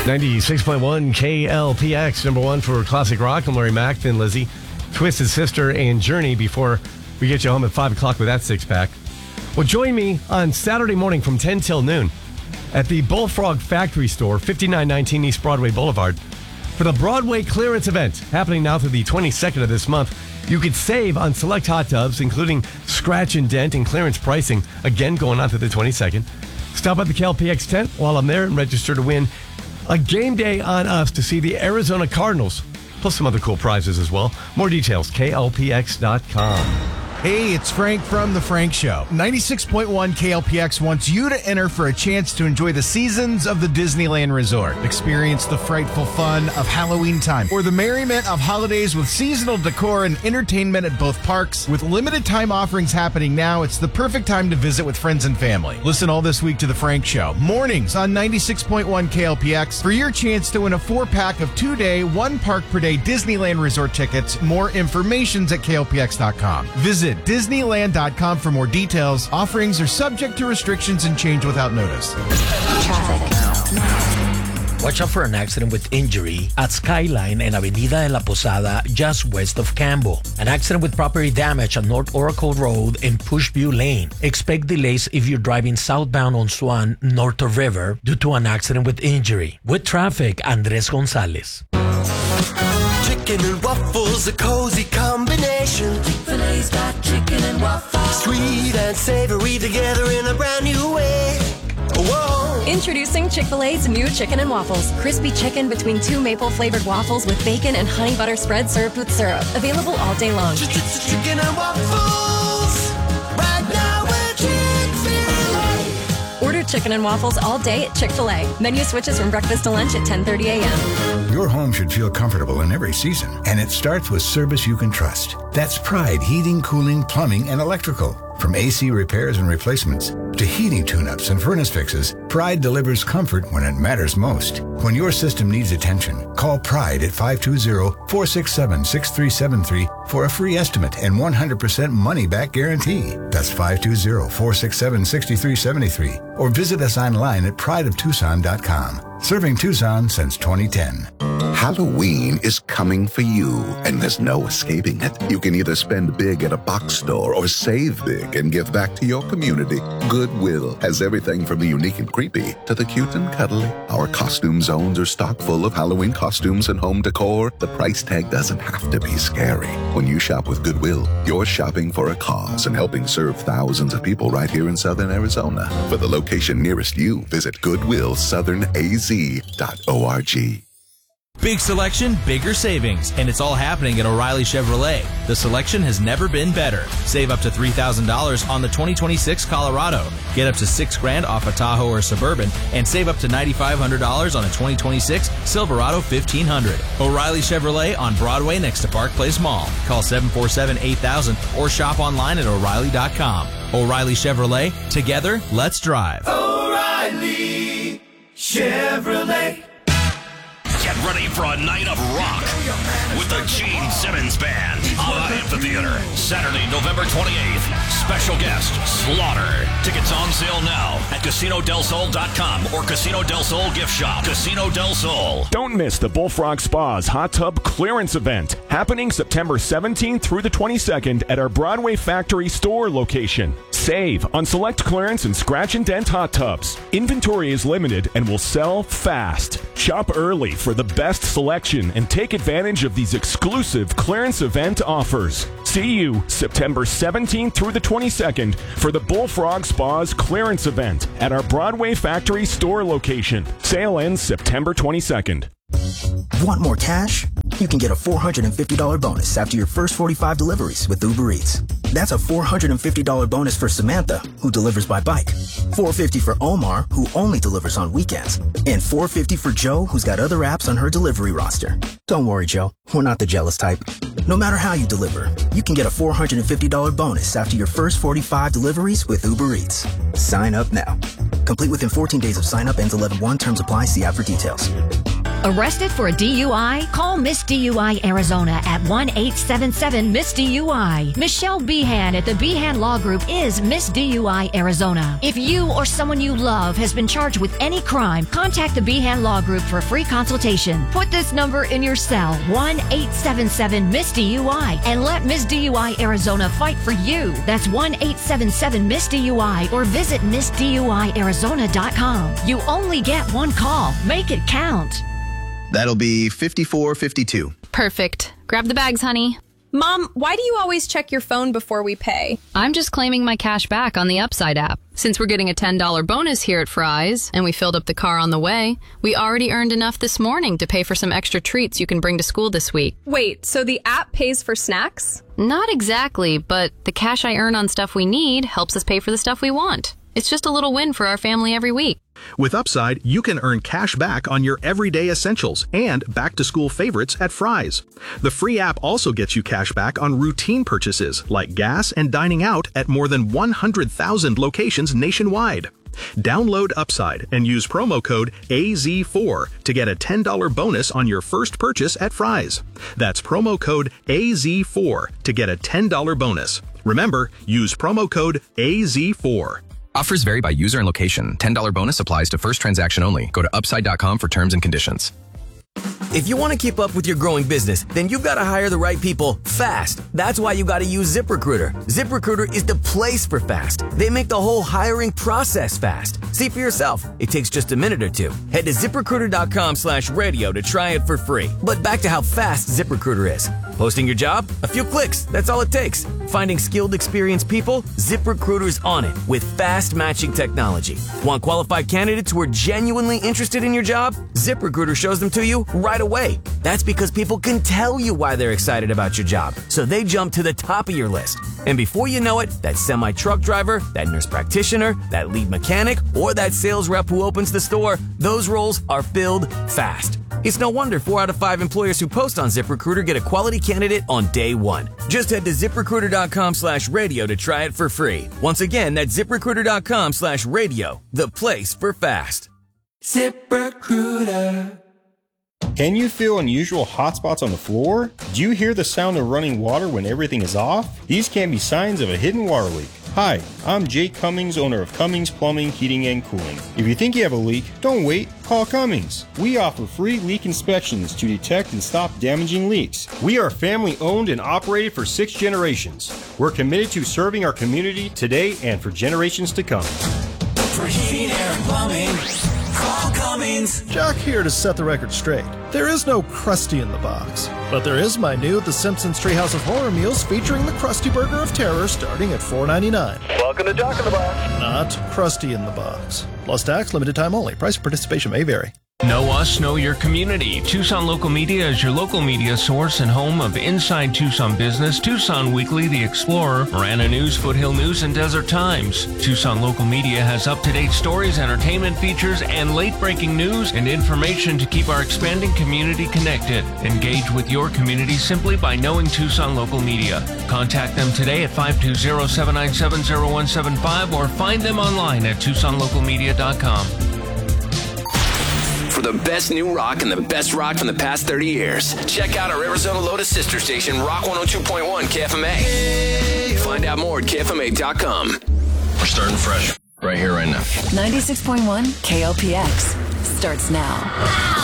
96.1 KLPX, number one for classic rock. I'm Larry Mack, Thin Lizzy, Twisted Sister, and Journey before we get you home at 5 o'clock with that six-pack. Well, join me on Saturday morning from 10 till noon at the Bullfrog Factory Store, 5919 East Broadway Boulevard, for the Broadway clearance event happening now through the 22nd of this month. You could save on select hot tubs, including scratch and dent and clearance pricing, again going on through the 22nd. Stop at the KLPX tent while I'm there and register to win a game day on us to see the Arizona Cardinals, plus some other cool prizes as well. More details, klpx.com. Hey, it's Frank from The Frank Show. 96.1 KLPX wants you to enter for a chance to enjoy the seasons of the Disneyland Resort. Experience the frightful fun of Halloween time or the merriment of holidays with seasonal decor and entertainment at both parks. With limited time offerings happening now, it's the perfect time to visit with friends and family. Listen all this week to The Frank Show, mornings on 96.1 KLPX for your chance to win a 4-pack of 2-day, 1 park per day Disneyland Resort tickets. More information's at klpx.com. Visit Disneyland.com for more details. Offerings are subject to restrictions and change without notice. Traffic. Watch out for an accident with injury at Skyline and Avenida de la Posada, just west of Campbell. An accident with property damage on North Oracle Road and Pushview Lane. Expect delays if you're driving southbound on Swan, north of River, due to an accident with injury. With traffic, Andres Gonzalez. Chicken and waffles, a cozy combination. Chick-fil-A's got chicken and waffles. Sweet and savory together in a brand new way. Whoa. Introducing Chick-fil-A's new chicken and waffles. Crispy chicken between 2 maple-flavored waffles with bacon and honey butter spread served with syrup. Available all day long. Chicken and waffles. Right now we're Chick-fil-A. Order chicken and waffles all day at Chick-fil-A. Menu switches from breakfast to lunch at 10:30 a.m. Your home should feel comfortable in every season, and it starts with service you can trust. That's Pride Heating, Cooling, Plumbing, and Electrical. From AC repairs and replacements to heating tune-ups and furnace fixes, Pride delivers comfort when it matters most. When your system needs attention, call Pride at 520-467-6373 for a free estimate and 100% money-back guarantee. That's 520-467-6373. Or visit us online at prideoftucson.com. Serving Tucson since 2010. Halloween is coming for you, and there's no escaping it. You can either spend big at a box store or save big and give back to your community. Goodwill has everything from the unique and creepy to the cute and cuddly. Our costume zones are stocked full of Halloween costumes and home decor. The price tag doesn't have to be scary. When you shop with Goodwill, you're shopping for a cause and helping serve thousands of people right here in Southern Arizona. For the location nearest you, visit GoodwillSouthernAZ.org. Big selection, bigger savings, and it's all happening at O'Reilly Chevrolet. The selection has never been better. Save up to $3,000 on the 2026 Colorado. Get up to $6,000 off a Tahoe or Suburban, and save up to $9,500 on a 2026 Silverado 1500. O'Reilly Chevrolet on Broadway next to Park Place Mall. Call 747-8000 or shop online at O'Reilly.com. O'Reilly Chevrolet. Together, let's drive. O'Reilly Chevrolet. Get ready for a night of rock with the Gene Simmons Band on the Amphitheater. Saturday, November 28th. Special guest, Slaughter. Tickets on sale now at CasinoDelSol.com or Casino Del Sol gift shop. Casino Del Sol. Don't miss the Bullfrog Spa's Hot Tub Clearance Event, happening September 17th through the 22nd at our Broadway Factory Store location. Save on select clearance and scratch and dent hot tubs. Inventory is limited and will sell fast. Shop early for the best selection and take advantage of these exclusive clearance event offers. See you September 17th through the 22nd for the Bullfrog Spa's clearance event at our Broadway Factory Store location. Sale ends September 22nd. Want more cash? You can get a $450 bonus after your first 45 deliveries with Uber Eats. That's a $450 bonus for Samantha, who delivers by bike. $450 for Omar, who only delivers on weekends. And $450 for Joe, who's got other apps on her delivery roster. Don't worry, Joe. We're not the jealous type. No matter how you deliver, you can get a $450 bonus after your first 45 deliveries with Uber Eats. Sign up now. Complete within 14 days of sign up. Ends 11/1. Terms apply. See app for details. Arrested for a DUI? Call Miss DUI Arizona at 1-877-MISS-DUI. Michelle Behan at the Behan Law Group is Miss DUI Arizona. If you or someone you love has been charged with any crime, contact the Behan Law Group for a free consultation. Put this number in your cell, 1-877-MISS-DUI, and let Miss DUI Arizona fight for you. That's 1-877-MISS-DUI or visit MissDUIArizona.com. You only get one call. Make it count. That'll be 5452. Perfect. Grab the bags, honey. Mom, why do you always check your phone before we pay? I'm just claiming my cash back on the Upside app. Since we're getting a $10 bonus here at Fry's, and we filled up the car on the way, we already earned enough this morning to pay for some extra treats you can bring to school this week. Wait, so the app pays for snacks? Not exactly, but the cash I earn on stuff we need helps us pay for the stuff we want. It's just a little win for our family every week. With Upside, you can earn cash back on your everyday essentials and back-to-school favorites at Fry's. The free app also gets you cash back on routine purchases like gas and dining out at more than 100,000 locations nationwide. Download Upside and use promo code AZ4 to get a $10 bonus on your first purchase at Fry's. That's promo code AZ4 to get a $10 bonus. Remember, use promo code AZ4. Offers vary by user and location. $10 bonus applies to first transaction only. Go to upside.com for terms and conditions. If you want to keep up with your growing business, then you've got to hire the right people fast. That's why you got to use ZipRecruiter. ZipRecruiter is the place for fast. They make the whole hiring process fast. See for yourself. It takes just a minute or two. Head to ZipRecruiter.com/radio to try it for free. But back to how fast ZipRecruiter is. Posting your job? A few clicks. That's all it takes. Finding skilled, experienced people? ZipRecruiter's on it with fast matching technology. Want qualified candidates who are genuinely interested in your job? ZipRecruiter shows them to you right away. That's because people can tell you why they're excited about your job, so they jump to the top of your list. And before you know it, that semi-truck driver, that nurse practitioner, that lead mechanic, or that sales rep who opens the store, those roles are filled fast. It's no wonder 4 out of 5 employers who post on ZipRecruiter get a quality candidate on day one. Just head to ZipRecruiter.com/radio to try it for free. Once again, that's ZipRecruiter.com/radio, the place for fast. ZipRecruiter. Can you feel unusual hot spots on the floor? Do you hear the sound of running water when everything is off? These can be signs of a hidden water leak. Hi, I'm Jake Cummings, owner of Cummings Plumbing, Heating, and Cooling. If you think you have a leak, don't wait, call Cummings. We offer free leak inspections to detect and stop damaging leaks. We are family owned and operated for 6 generations. We're committed to serving our community today and for generations to come. For heating, air, and plumbing, call Cummings. Jock here to set the record straight. There is no Krusty in the box, but there is my new The Simpsons Treehouse of Horror meals featuring the Krusty Burger of Terror starting at $4.99. Welcome to Jock in the Box. Not Krusty in the box. Plus tax, limited time only. Price of participation may vary. Know us, know your community. Tucson Local Media is your local media source and home of Inside Tucson Business, Tucson Weekly, The Explorer, Marana News, Foothill News, and Desert Times. Tucson Local Media has up-to-date stories, entertainment features, and late-breaking news and information to keep our expanding community connected. Engage with your community simply by knowing Tucson Local Media. Contact them today at 520-797-0175 or find them online at TucsonLocalMedia.com. For the best new rock and the best rock from the past 30 years, check out our Arizona Lotus sister station, Rock 102.1 KFMA. Find out more at KFMA.com. We're starting fresh right here, right now. 96.1 KLPX starts now.